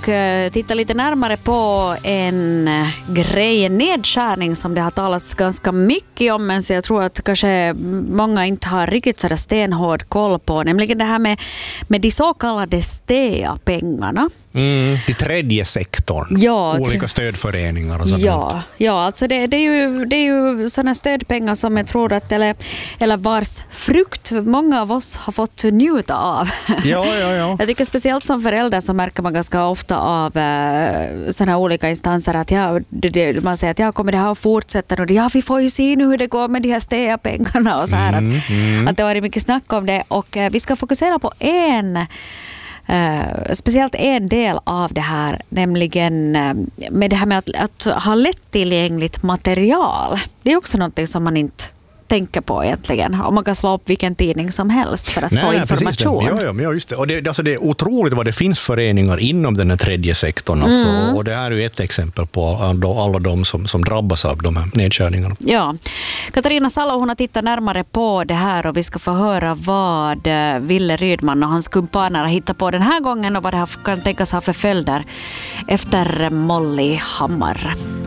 och titta lite närmare på en nedskärning som det har talats ganska mycket om, men så jag tror att kanske många inte har riktigt så stenhård koll på, nämligen det här med de så kallade STEA-pengarna. Till tredje sektorn. Ja, olika stödföreningar och sånt. Ja, alltså det är ju sådana stödpengar som jag tror att eller vars frukt många av oss har fått njuta av. Ja. Jag tycker speciellt som förälder så märker man ganska ofta av sådana olika instanser att man säger att kommer det här att fortsätta och vi får ju se nu hur det går med de här STEA-pengarna och så här att det var mycket snack om det, och vi ska fokusera på speciellt en del av det här, nämligen med det här med att ha lättillgängligt material. Det är också någonting som man inte tänker på egentligen. Om man kan slå upp vilken tidning som helst för att få information. Ja, just det. Och det är otroligt vad det finns föreningar inom den här tredje sektorn. Alltså. Och det här är ju ett exempel på alla de som drabbas av de här nedskärningarna. Ja. Katarina Salo, hon har tittat närmare på det här och vi ska få höra vad Ville Rydman och hans kumpaner har hittat på den här gången och vad det kan tänkas ha för följder efter Molly Hammar.